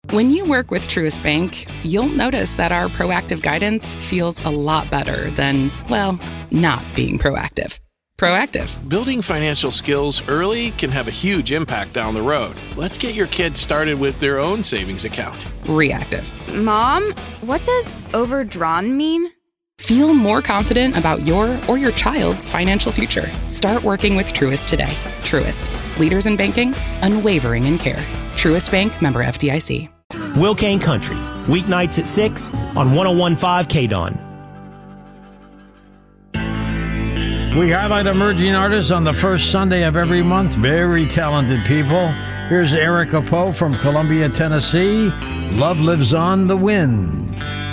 When you work with Truist Bank, you'll notice that our proactive guidance feels a lot better than, well, not being proactive. Proactive. Building financial skills early can have a huge impact down the road. Let's get your kids started with their own savings account. Reactive. Mom, what does overdrawn mean? Feel more confident about your or your child's financial future. Start working with Truist today. Truist. Leaders in banking, unwavering in care. Truist Bank, member FDIC. Will Kane Country, weeknights at 6 on 101.5 KDON. We highlight emerging artists on the first Sunday of every month. Very talented people. Here's Erica Poe from Columbia, Tennessee. Love Lives on the Wind.